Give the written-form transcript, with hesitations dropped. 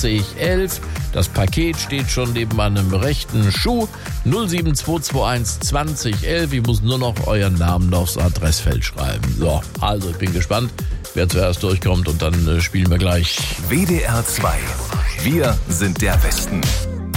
2011. Das Paket steht schon neben meinem rechten Schuh. 07221 2011. Ich muss nur noch euren Namen aufs Adressfeld schreiben. So, also ich bin gespannt, wer zuerst durchkommt und dann spielen wir gleich. WDR 2. Wir sind der Westen.